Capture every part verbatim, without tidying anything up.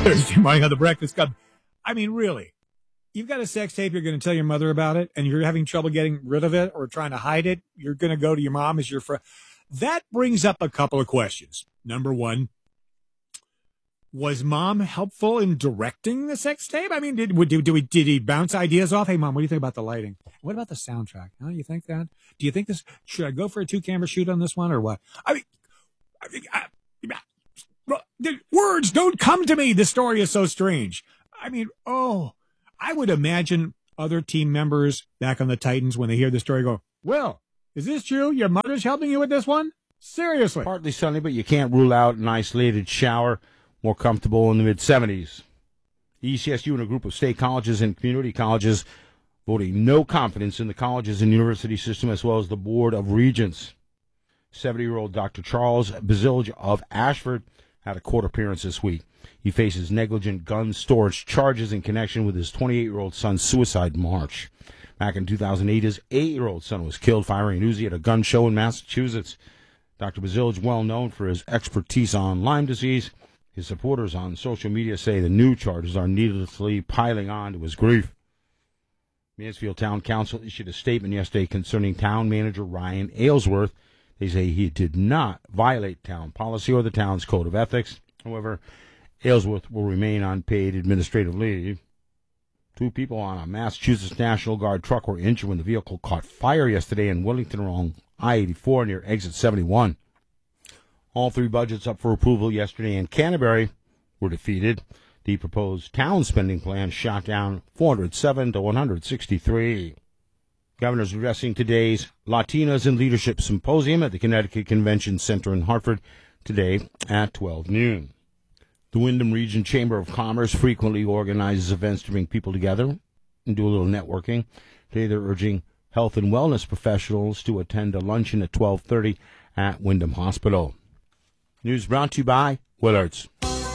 Thursday morning on the Breakfast Club. I mean, really, you've got a sex tape, you're going to tell your mother about it, and you're having trouble getting rid of it or trying to hide it. You're going to go to your mom as your friend. That brings up a couple of questions. Number one, was mom helpful in directing the sex tape? I mean, did did, did, we, did he bounce ideas off? Hey, mom, what do you think about the lighting? What about the soundtrack? Huh, you think that? Do you think this? Should I go for a two-camera shoot on this one or what? I mean, I mean I, the words don't come to me. The story is so strange. I mean, oh, I would imagine other team members back on the Titans when they hear the story go, well, is this true? Your mother's helping you with this one? Seriously. Partly sunny, but you can't rule out an isolated shower. More comfortable in the mid-seventies. E C S U and a group of state colleges and community colleges voting no confidence in the colleges and university system as well as the Board of Regents. seventy-year-old Doctor Charles Bazilge of Ashford had a court appearance this week. He faces negligent gun storage charges in connection with his twenty-eight-year-old son's suicide march. Back in two thousand eight, his eight-year-old son was killed firing an Uzi at a gun show in Massachusetts. Doctor Bazilge, well known for his expertise on Lyme disease, his supporters on social media say the new charges are needlessly piling on to his grief. Mansfield Town Council issued a statement yesterday concerning town manager Ryan Aylesworth. They say he did not violate town policy or the town's code of ethics. However, Aylesworth will remain on paid administrative leave. Two people on a Massachusetts National Guard truck were injured when the vehicle caught fire yesterday in Wellington along I eighty-four near exit seventy-one. All three budgets up for approval yesterday in Canterbury were defeated. The proposed town spending plan shot down four hundred seven to one hundred sixty-three. Governor's addressing today's Latinas in Leadership Symposium at the Connecticut Convention Center in Hartford today at twelve noon. The Windham Region Chamber of Commerce frequently organizes events to bring people together and do a little networking. Today they're urging health and wellness professionals to attend a luncheon at twelve thirty at Windham Hospital. News brought to you by Willards.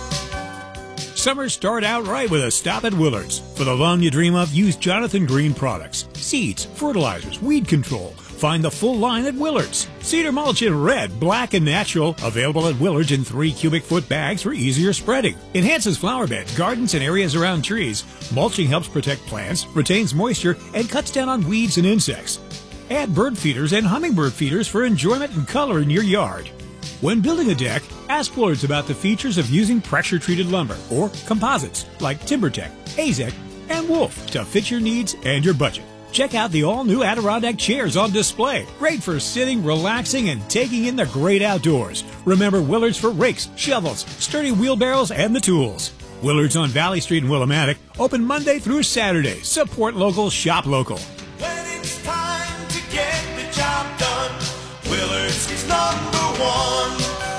Summer start out right with a stop at Willards. For the lawn you dream of, use Jonathan Green products. Seeds, fertilizers, weed control. Find the full line at Willards. Cedar mulch in red, black, and natural. Available at Willards in three cubic foot bags for easier spreading. Enhances flower beds, gardens, and areas around trees. Mulching helps protect plants, retains moisture, and cuts down on weeds and insects. Add bird feeders and hummingbird feeders for enjoyment and color in your yard. When building a deck, ask Willards about the features of using pressure-treated lumber or composites like TimberTech, Azek, and Wolf to fit your needs and your budget. Check out the all-new Adirondack chairs on display. Great for sitting, relaxing, and taking in the great outdoors. Remember Willards for rakes, shovels, sturdy wheelbarrows, and the tools. Willards on Valley Street in Willimantic, open Monday through Saturday. Support local, shop local. When it's time to get the job done, Willards is number one.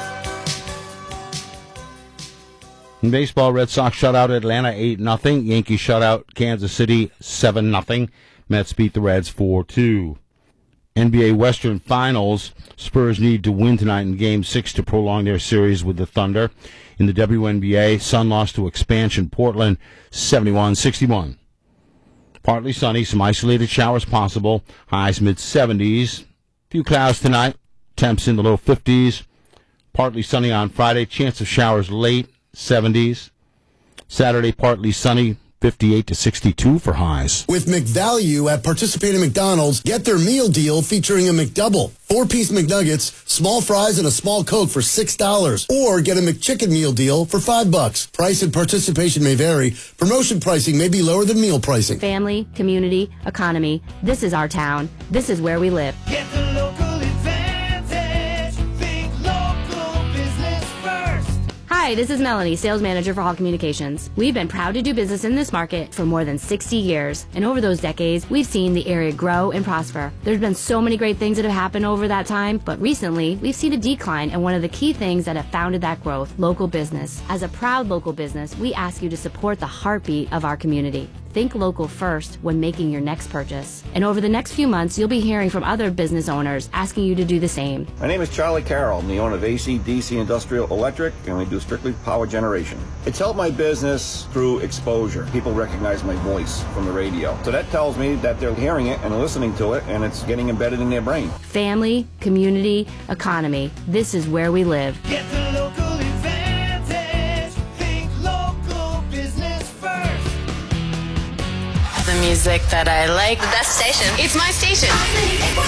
In baseball, Red Sox shut out Atlanta eight nothing. Yankees shut out Kansas City seven nothing. Mets beat the Reds four two. N B A Western Finals. Spurs need to win tonight in Game six to prolong their series with the Thunder. In the W N B A, Sun lost to expansion Portland seventy-one sixty-one. Partly sunny, some isolated showers possible. Highs mid-seventies. Few clouds tonight. Temps in the low fifties. Partly sunny on Friday. Chance of showers late. seventies. Saturday, partly sunny, fifty-eight to sixty-two for highs. With McValue at participating McDonald's, get their meal deal featuring a McDouble. Four-piece McNuggets, small fries, and a small Coke for six dollars. Or get a McChicken meal deal for five bucks. Price and participation may vary. Promotion pricing may be lower than meal pricing. Family, community, economy. This is our town. This is where we live. Get the local advantage. Think local business first. Hi, this is Melanie, sales manager for Hall Communications. We've been proud to do business in this market for more than sixty years. And over those decades, we've seen the area grow and prosper. There's been so many great things that have happened over that time, but recently, we've seen a decline, and one of the key things that have founded that growth, local business. As a proud local business, we ask you to support the heartbeat of our community. Think local first when making your next purchase. And over the next few months, you'll be hearing from other business owners asking you to do the same. My name is Charlie Carroll. I'm the owner of A C D C Industrial Electric, and we do strictly power generation. It's helped my business through exposure. People recognize my voice from the radio. So that tells me that they're hearing it and listening to it, and it's getting embedded in their brain. Family, community, economy. This is where we live. Get the local advantage. Think local music that I like. The best station. It's my station.